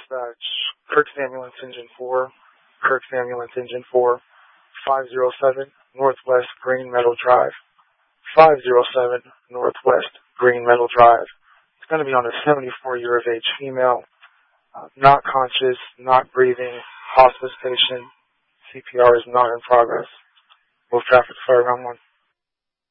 dispatch. Kirk's Ambulance Engine 4. Kirk's Ambulance Engine 4. 507 Northwest Green Meadow Drive. 507 Northwest Green Meadow Drive. It's going to be on a 74-year of age female, not conscious, not breathing, hospice patient. CPR is not in progress. Move traffic to Fire Ground 1.